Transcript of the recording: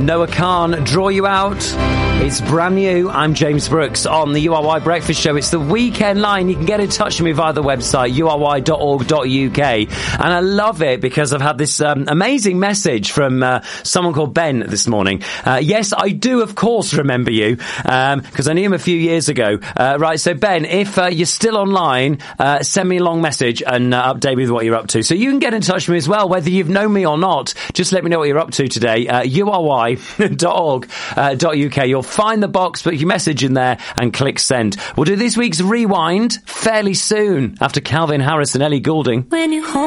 Noah Khan, Draw You Out. It's brand new. I'm James Brooks on the URY Breakfast Show. It's the weekend line. You can get in touch with me via the website, ury.org.uk. And I love it because I've had this amazing message from someone called Ben this morning. Yes, I do, of course, remember you, because I knew him a few years ago. Right, so Ben, if you're still online, send me a long message and update me with what you're up to. So you can get in touch with me as well, whether you've known me or not. Just let me know what you're up to today. ury.org.uk. You'll find the box, put your message in there and click send. We'll do this week's Rewind fairly soon after Calvin Harris and Ellie Goulding. When you